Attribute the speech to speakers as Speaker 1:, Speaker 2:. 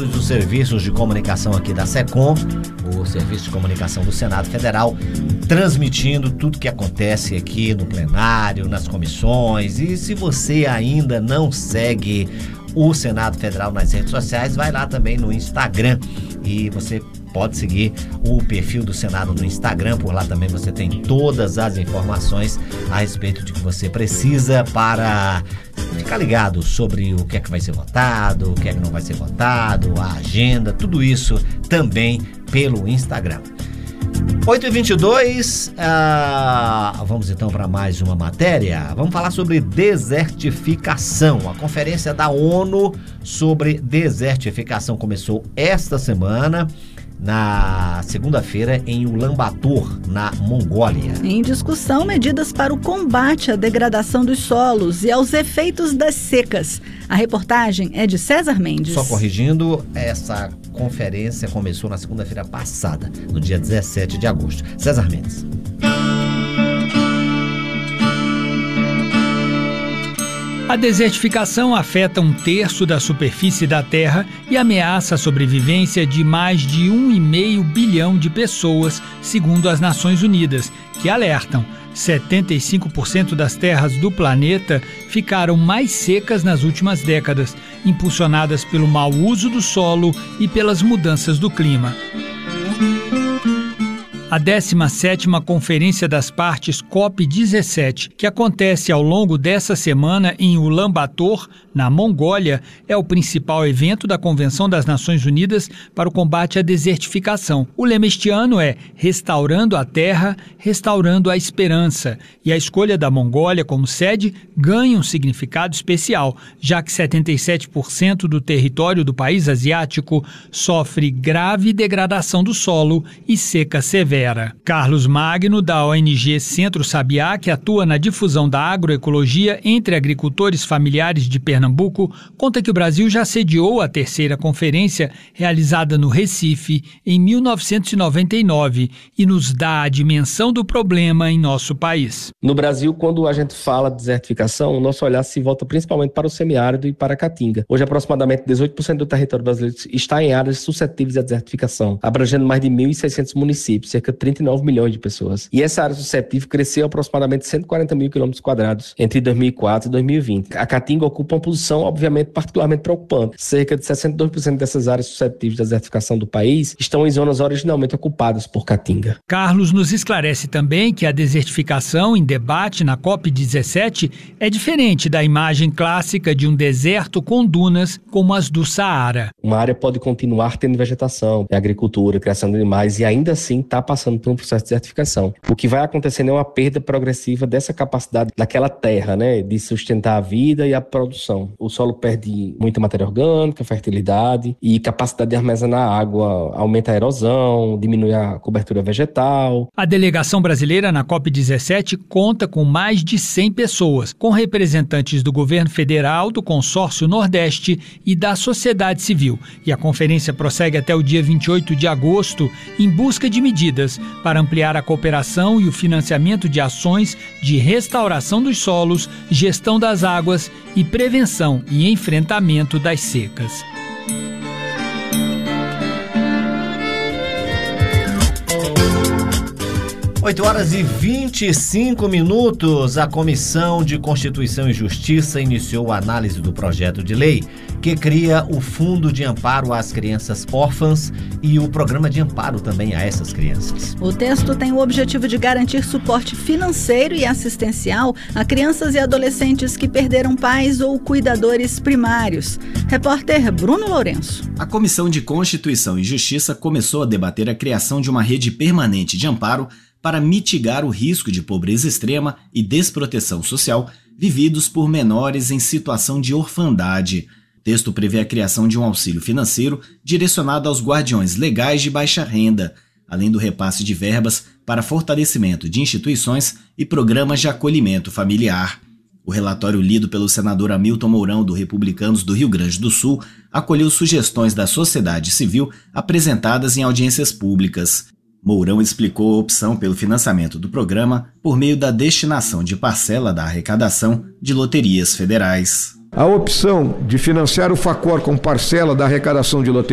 Speaker 1: todos os serviços de comunicação aqui da SECOM, o Serviço de Comunicação do Senado Federal, transmitindo tudo que acontece aqui no plenário, nas comissões. E se você ainda não segue o Senado Federal nas redes sociais, vai lá também no Instagram e você pode seguir o perfil do Senado no Instagram. Por lá também você tem todas as informações a respeito de que você precisa para ficar ligado sobre o que é que vai ser votado, o que é que não vai ser votado, a agenda, tudo isso também pelo Instagram. 8h22, vamos então para mais uma matéria. Vamos falar sobre desertificação. A conferência da ONU sobre desertificação começou esta semana, na segunda-feira, em Ulaanbaatar, na Mongólia.
Speaker 2: Em discussão, medidas para o combate à degradação dos solos e aos efeitos das secas. A reportagem é de César Mendes.
Speaker 1: Só corrigindo, essa conferência começou na segunda-feira passada, no dia 17 de agosto. César Mendes.
Speaker 3: A desertificação afeta 1/3 da superfície da Terra e ameaça a sobrevivência de mais de 1,5 bilhão de pessoas, segundo as Nações Unidas, que alertam: 75% das terras do planeta ficaram mais secas nas últimas décadas, impulsionadas pelo mau uso do solo e pelas mudanças do clima. A 17ª Conferência das Partes COP17, que acontece ao longo dessa semana em Ulaanbaatar, na Mongólia, é o principal evento da Convenção das Nações Unidas para o combate à desertificação. O lema este ano é Restaurando a Terra, Restaurando a Esperança, e a escolha da Mongólia como sede ganha um significado especial, já que 77% do território do país asiático sofre grave degradação do solo e seca severa. Carlos Magno, da ONG Centro Sabiá, que atua na difusão da agroecologia entre agricultores familiares de Pernambuco, conta que o Brasil já sediou a 3ª conferência realizada no Recife em 1999 e nos dá a dimensão do problema em nosso país.
Speaker 4: No Brasil, quando a gente fala de desertificação, o nosso olhar se volta principalmente para o semiárido e para a caatinga. Hoje, aproximadamente 18% do território brasileiro está em áreas suscetíveis à desertificação, abrangendo mais de 1.600 municípios, cerca de 39 milhões de pessoas. E essa área suscetível cresceu aproximadamente 140 mil quilômetros quadrados entre 2004 e 2020. A caatinga ocupa uma posição, obviamente, particularmente preocupante. Cerca de 62% dessas áreas suscetíveis da desertificação do país estão em zonas originalmente ocupadas por caatinga.
Speaker 3: Carlos nos esclarece também que a desertificação em debate na COP17 é diferente da imagem clássica de um deserto com dunas como as do Saara.
Speaker 4: Uma área pode continuar tendo vegetação, agricultura, criação de animais e ainda assim está passando por um processo de desertificação. O que vai acontecendo é uma perda progressiva dessa capacidade daquela terra, de sustentar a vida e a produção. O solo perde muita matéria orgânica, fertilidade e capacidade de armazenar água, aumenta a erosão, diminui a cobertura vegetal.
Speaker 3: A delegação brasileira na COP17 conta com mais de 100 pessoas, com representantes do governo federal, do Consórcio Nordeste e da sociedade civil. E a conferência prossegue até o dia 28 de agosto em busca de medidas para ampliar a cooperação e o financiamento de ações de restauração dos solos, gestão das águas e prevenção e enfrentamento das secas.
Speaker 1: Oito horas e 25 minutos. A Comissão de Constituição e Justiça iniciou a análise do projeto de lei que cria o Fundo de Amparo às Crianças Órfãs e o Programa de Amparo também a essas crianças.
Speaker 2: O texto tem o objetivo de garantir suporte financeiro e assistencial a crianças e adolescentes que perderam pais ou cuidadores primários. Repórter Bruno Lourenço.
Speaker 5: A Comissão de Constituição e Justiça começou a debater a criação de uma rede permanente de amparo para mitigar o risco de pobreza extrema e desproteção social vividos por menores em situação de orfandade. O texto prevê a criação de um auxílio financeiro direcionado aos guardiões legais de baixa renda, além do repasse de verbas para fortalecimento de instituições e programas de acolhimento familiar. O relatório lido pelo senador Hamilton Mourão, do Republicanos do Rio Grande do Sul, acolheu sugestões da sociedade civil apresentadas em audiências públicas. Mourão explicou a opção pelo financiamento do programa por meio da destinação de parcela da arrecadação de loterias federais.
Speaker 6: A opção de financiar o FACOR com parcela da arrecadação de loterias